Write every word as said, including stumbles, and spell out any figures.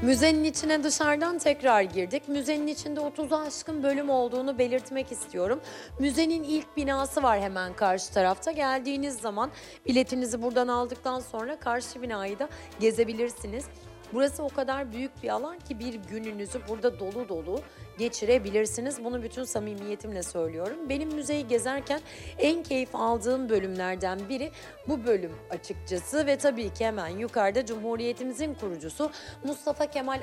Müzenin içine dışarıdan tekrar girdik. Müzenin içinde otuza aşkın bölüm olduğunu belirtmek istiyorum. Müzenin ilk binası var hemen karşı tarafta. Geldiğiniz zaman biletinizi buradan aldıktan sonra karşı binayı da gezebilirsiniz. Burası o kadar büyük bir alan ki bir gününüzü burada dolu dolu geçirebilirsiniz. Bunu bütün samimiyetimle söylüyorum. Benim müzeyi gezerken en keyif aldığım bölümlerden biri bu bölüm açıkçası ve tabii ki hemen yukarıda Cumhuriyetimizin kurucusu Mustafa Kemal